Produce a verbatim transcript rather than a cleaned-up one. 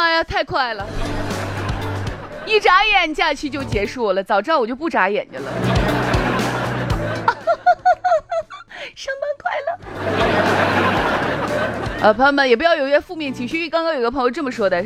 妈呀，太快了！一眨眼假期就结束了，早知道我就不眨眼睛了。上班快乐！呃，朋友们也不要有一些负面情绪，因为刚刚有个朋友这么说的。